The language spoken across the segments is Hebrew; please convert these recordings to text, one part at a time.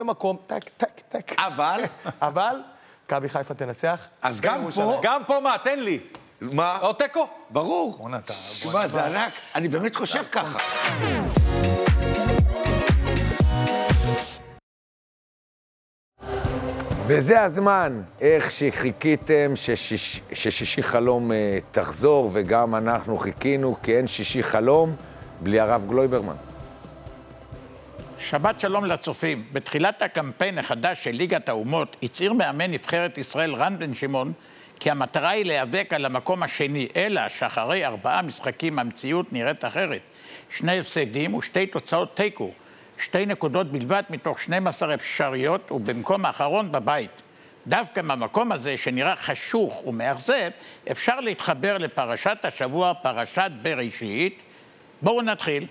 במקום, טק, טק, טק. אבל, מכבי חיפה תנצח. אז גם פה מה, תן לי. מה? או תיקו. ברור. תשמע, זה ענק. אני באמת חושב ככה. וזה הזמן, איך שחיכיתם ששישי חלום תחזור, וגם אנחנו חיכינו, כי אין שישי חלום בלי הרב גלויברמן. שבת שלום לצופים. בתחילת הקמפיין החדש של ליגת האומות, הצהיר מאמן נבחרת ישראל רן בן שמעון, כי המטרה היא להיאבק על המקום השני, אלא שאחרי 4 משחקים המציאות נראית אחרת. 2 הפסדים ושתי תוצאות תיקו. 2 נקודות בלבד מתוך 12 אפשריות, ובמקום האחרון בבית. דווקא מהמקום הזה שנראה חשוך ומאכזב, אפשר להתחבר לפרשת השבוע, פרשת בראשית. בואו נתחיל.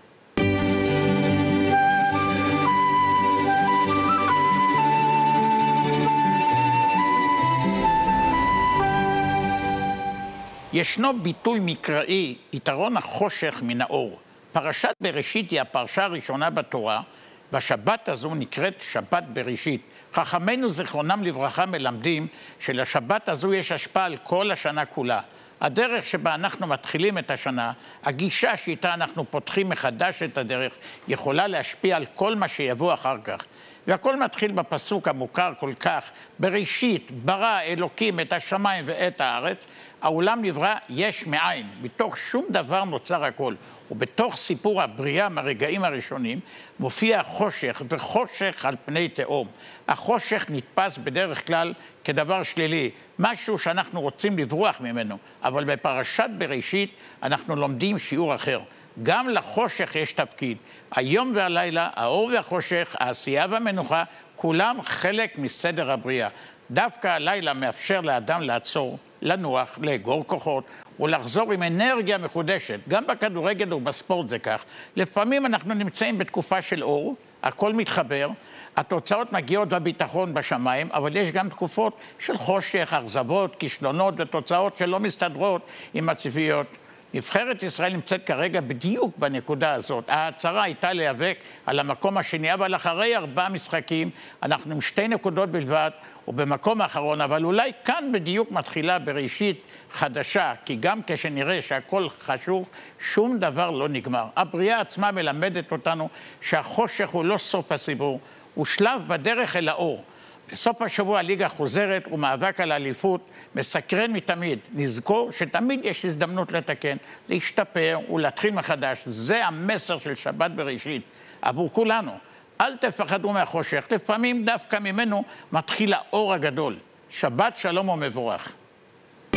ישנו ביטוי מקראי, יתרון החושך מן האור. פרשת בראשית היא הפרשה הראשונה בתורה, והשבת הזו נקראת שבת בראשית. חכמינו זיכרונם לברכה מלמדים שלשבת הזו יש השפעה על כל השנה כולה. הדרך שבה אנחנו מתחילים את השנה, הגישה שאיתה אנחנו פותחים מחדש את הדרך, יכולה להשפיע על כל מה שיבוא אחר כך. והכל מתחיל בפסוק המוכר כל כך, בראשית ברא אלוקים את השמיים ואת הארץ, העולם נברא יש מאין, מתוך שום דבר נוצר הכל. ובתוך סיפור הבריאה מהרגעים הראשונים מופיע חושך, וחושך על פני תהום. החושך נתפס בדרך כלל כדבר שלילי, משהו שאנחנו רוצים לברוח ממנו, אבל בפרשת בראשית אנחנו לומדים שיעור אחר. גם לחושך יש תפקיד. היום והלילה, האור והחושך, העשייה והמנוחה, כולם חלק מסדר הבריאה. דווקא הלילה מאפשר לאדם לעצור, לנוח, לאגור כוחות, ולחזור עם אנרגיה מחודשת. גם בכדורגל ובספורט זה כך. לפעמים אנחנו נמצאים בתקופה של אור, הכל מתחבר, התוצאות מגיעות בביטחון בשמיים, אבל יש גם תקופות של חושך, אכזבות, כישלונות ותוצאות שלא מסתדרות עם הציפיות. נבחרת ישראל נמצאת כרגע בדיוק בנקודה הזאת. ההצהרה הייתה להיאבק על המקום השני, אבל אחרי 4 משחקים אנחנו עם 2 נקודות בלבד ובמקום האחרון, אבל אולי כאן בדיוק מתחילה בראשית חדשה, כי גם כשנראה שהכל חשוך, שום דבר לא נגמר. הבריאה עצמה מלמדת אותנו שהחושך הוא לא סוף הסיפור, הוא שלב בדרך אל האור. בסוף השבוע הליגה חוזרת ומאבק על האליפות מסקרן מתמיד. נזכור שתמיד יש הזדמנות לתקן, להשתפר ולהתחיל מחדש. זה המסר של שבת בראשית עבור כולנו. אל תפחדו מהחושך, לפעמים דווקא ממנו מתחיל האור הגדול. שבת שלום ומבורך.